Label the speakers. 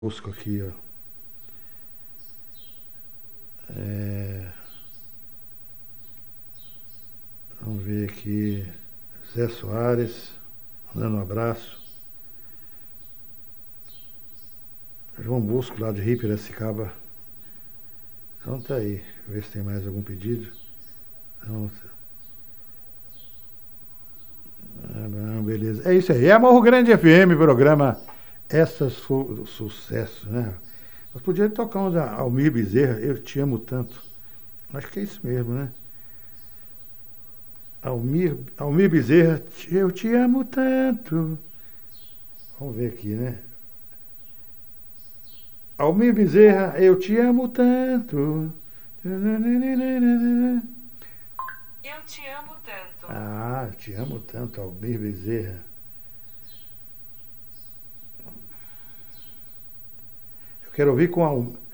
Speaker 1: Busco aqui, ó. Vamos ver aqui. Zé Soares, mandando um abraço. João Bosco, lá de Rio Piracicaba. Então tá aí. Ver se tem mais algum pedido. Não, beleza. É isso aí. É Morro Grande FM, programa Essas Sucesso, né? Nós podíamos tocar uns Almir Bezerra, Eu Te Amo Tanto. Acho que é isso mesmo, né? Almir Bezerra, Eu Te Amo Tanto. Vamos ver aqui, né? Almir Bezerra, Eu Te Amo Tanto.
Speaker 2: Eu te amo tanto.
Speaker 1: Ah, Te Amo Tanto, Almir Bezerra. Eu quero ouvir com